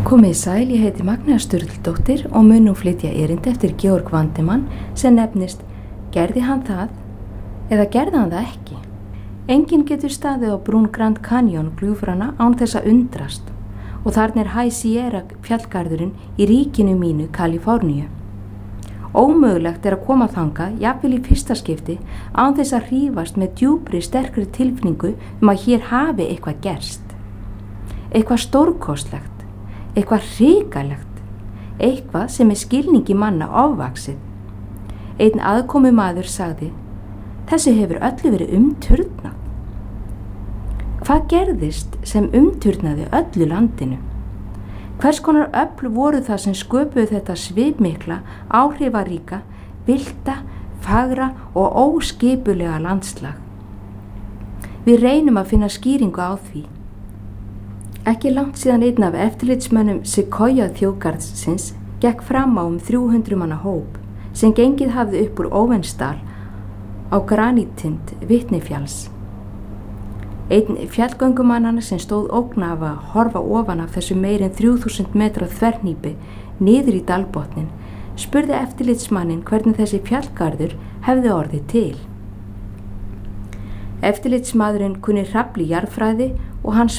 Komið sæl, ég heiti Magnea Sturldóttir og mun nú flytja erindi eftir Georg Vandemann sem nefnist Gerði hann það eða gerði hann það ekki? Enginn getur staðið á brún Grand Canyon gljúfranna án þess að undrast og þarna High Sierra fjallgarðurinn í ríkinu mínu Kaliforníu. Ómögulegt að koma þangað, jafnvel í fyrsta skipti, án þess að hrífast með djúpri, sterkri tilfinningu að hér hafi eitthvað gerst. Eitthvað stórkostlegt. Eitthvað hrikalegt, eitthvað sem skilningi manna ofvaxið. Einn aðkomumaður sagði, þessi hefur öllu verið umturnað. Hvað gerðist sem umturnaði öllu landinu? Hvers konar öfl voru það sem sköpuðu þetta svipmikla, áhrifaríka, villta, fagra og óskipulega landslag? Við reynum að finna skýringu á því. Ekki langt síðan einn af eftirlitsmönnum Sequoia þjóðgarðsins gekk fram á 300 manna hóp sem gengið hafði upp úr Óvensdal á granítind Vitnifjalls. Einn fjallgöngumannana sem stóð ógna af að horfa ofan af þessu meir en 3000 metra þvernýpi niður í dalbotnin spurði eftirlitsmanninn hvernig þessi fjallgarður hefði orðið til. Eftirlitsmaðurinn kunni hrafli jarðfræði og hann